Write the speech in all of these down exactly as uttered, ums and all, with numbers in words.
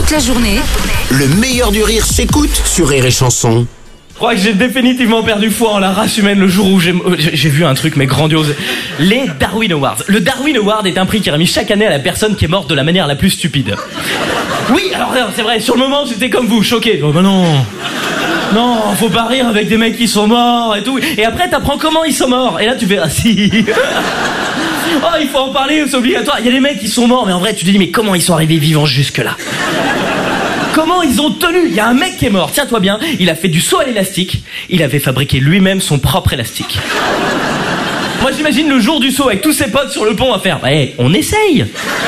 Toute la journée, Le meilleur du rire s'écoute sur Rire et Chanson. Je crois que j'ai définitivement perdu foi en la race humaine le jour où j'ai, j'ai vu un truc mais grandiose. Les Darwin Awards. Le Darwin Award est un prix qui est remis chaque année à la personne qui est morte de la manière la plus stupide. Oui, alors c'est vrai, sur le moment j'étais comme vous, choqué. Oh bah non, non, faut pas rire avec des mecs qui sont morts et tout. Et après t'apprends comment ils sont morts. Et là tu verras si... Oh, il faut en parler, c'est obligatoire. Il y a des mecs qui sont morts, mais en vrai tu te dis mais comment ils sont arrivés vivants jusque là? Comment ils ont tenu? Il y a un mec qui est mort, tiens-toi bien, il a fait du saut à l'élastique, il avait fabriqué lui-même son propre élastique. Moi j'imagine le jour du saut avec tous ses potes sur le pont à faire, ouais, on essaye.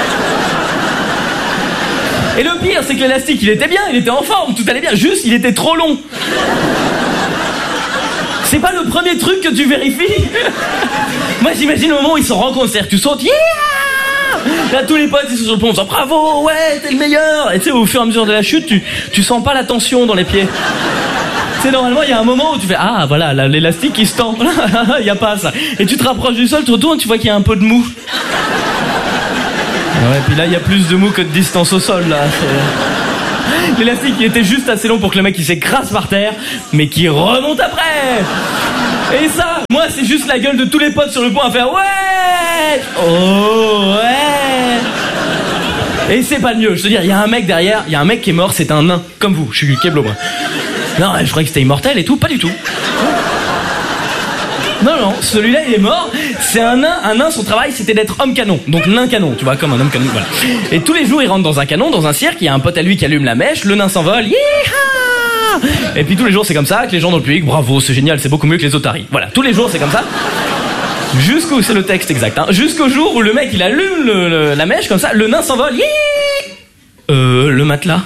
Et le pire c'est que l'élastique il était bien, il était en forme, tout allait bien, juste il était trop long. C'est pas le premier truc que tu vérifies. Moi j'imagine le moment où ils s'en rendent compte, c'est-à-dire que tu sautes, yeah! Là tous les potes ils sont sur le pont, ils disent bravo, ouais t'es le meilleur. Et tu sais au fur et à mesure de la chute tu, tu sens pas la tension dans les pieds. Tu sais normalement il y a un moment où tu fais ah voilà là, l'élastique qui se tend. Il y a pas ça. Et tu te rapproches du sol, tu retournes, tu vois qu'il y a un peu de mou. Ouais puis là il y a plus de mou que de distance au sol là. C'est... L'élastique il était juste assez long pour que le mec il s'écrase par terre, mais qui remonte après. Et ça, moi c'est juste la gueule de tous les potes sur le pont à faire ouais. Oh ouais. Et c'est pas le mieux, je te dis, il y a un mec derrière, il y a un mec qui est mort, c'est un nain, comme vous, je suis Keblo moi. Non, je croyais que c'était immortel et tout, pas du tout. Non, non, celui-là il est mort, c'est un nain, un nain son travail c'était d'être homme canon, donc nain canon, tu vois, comme un homme canon, voilà. Et tous les jours il rentre dans un canon, dans un cirque, il y a un pote à lui qui allume la mèche, le nain s'envole, yeeha. Et puis tous les jours c'est comme ça, que les gens dans le public, bravo, c'est génial, c'est beaucoup mieux que les otaries. Voilà, tous les jours c'est comme ça. Jusqu'au, c'est le texte exact, hein, jusqu'au jour où le mec il allume le, le, la mèche comme ça, le nain s'envole, yeeha. Euh, le matelas.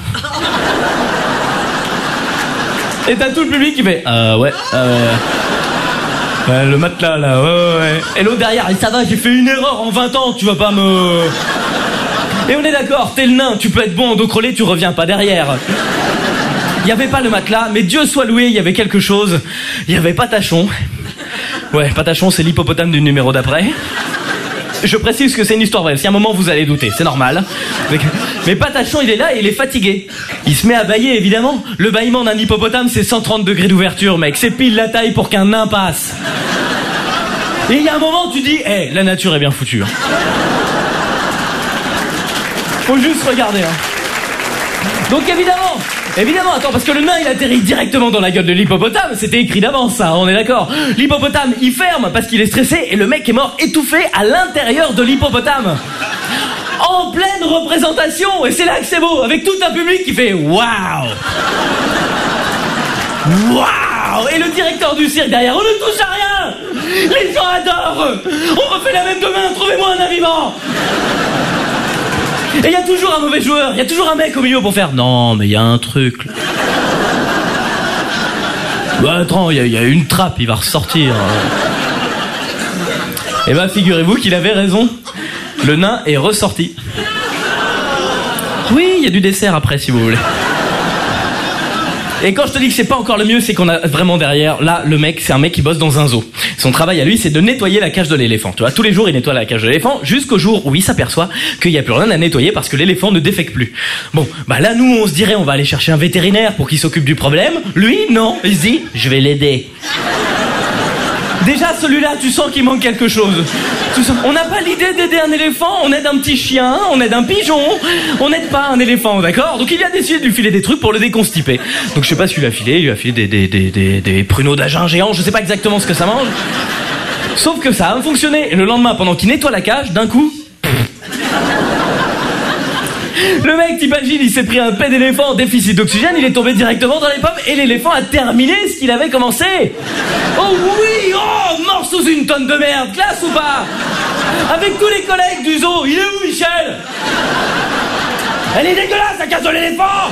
Et t'as tout le public qui fait, euh, ouais, euh... Ouais, le matelas là, ouais, ouais, ouais. Et l'autre derrière, ça va, j'ai fait une erreur en vingt ans, tu vas pas me... Et on est d'accord, t'es le nain, tu peux être bon en dos crôlé, tu reviens pas derrière. Il y avait pas le matelas, mais Dieu soit loué, il y avait quelque chose. Il y avait Patachon. Ouais, Patachon, c'est l'hippopotame du numéro d'après. Je précise que c'est une histoire vraie, si à un moment vous allez douter, c'est normal. Mais Patachon, il est là et il est fatigué. Il se met à bâiller, évidemment. Le bâillement d'un hippopotame, c'est cent trente degrés d'ouverture, mec. C'est pile la taille pour qu'un nain passe. Et il y a un moment, tu dis, hé, hey, la nature est bien foutue. Hein. Faut juste regarder. Hein. Donc évidemment, évidemment, attends, parce que le nain, il atterrit directement dans la gueule de l'hippopotame. C'était écrit d'avance, ça, on est d'accord. L'hippopotame, il ferme parce qu'il est stressé et le mec est mort étouffé à l'intérieur de l'hippopotame. En pleine représentation. Et c'est là que c'est beau, avec tout un public qui fait waouh. Waouh. Et le directeur du cirque derrière, on ne touche à rien. Les gens adorent. On refait la même demain, trouvez-moi un vivant. Et il y a toujours un mauvais joueur, il y a toujours un mec au milieu pour faire non mais il y a un truc. Bah attends, il y, y a une trappe, il va ressortir. Et bah figurez-vous qu'il avait raison. Le nain est ressorti. Oui, il y a du dessert après si vous voulez. Et quand je te dis que c'est pas encore le mieux, c'est qu'on a vraiment derrière, là, le mec, c'est un mec qui bosse dans un zoo. Son travail à lui, c'est de nettoyer la cage de l'éléphant. Tu vois, tous les jours, il nettoie la cage de l'éléphant, jusqu'au jour où il s'aperçoit qu'il y a plus rien à nettoyer parce que l'éléphant ne défèque plus. Bon, bah là, nous, on se dirait, on va aller chercher un vétérinaire pour qu'il s'occupe du problème. Lui, non. Il se dit, je vais l'aider. Déjà, celui-là, tu sens qu'il manque quelque chose. Tu sens... On n'a pas l'idée d'aider un éléphant, on aide un petit chien, on aide un pigeon, on n'aide pas un éléphant, d'accord? Donc il vient d'essayer de lui filer des trucs pour le déconstiper. Donc je sais pas ce qu'il lui a filé, il lui a filé des, des, des, des, des pruneaux d'agin géants, je sais pas exactement ce que ça mange. Sauf que ça a fonctionné. Et le lendemain, pendant qu'il nettoie la cage, d'un coup... Le mec, t'imagines, il s'est pris un pet d'éléphant en déficit d'oxygène, il est tombé directement dans les pommes et l'éléphant a terminé ce qu'il avait commencé. Oh oui, oh, mort sous une tonne de merde, classe ou pas? Avec tous les collègues du zoo, il est où Michel? Elle est dégueulasse, la cage de l'éléphant.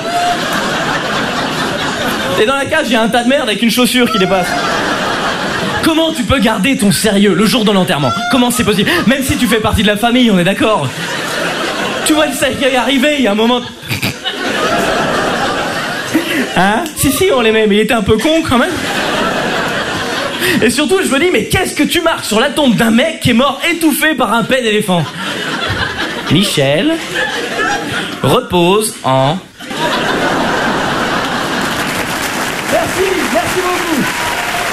Et dans la cage, il y a un tas de merde avec une chaussure qui dépasse. Comment tu peux garder ton sérieux le jour de l'enterrement? Comment c'est possible? Même si tu fais partie de la famille, on est d'accord. Tu vois le cercueil arriver, il y a un moment... Hein? Si, si, on l'aimait, mais il était un peu con quand même. Et surtout, je me dis, mais qu'est-ce que tu marques sur la tombe d'un mec qui est mort étouffé par un pet d'éléphant? Michel repose en Merci, merci beaucoup.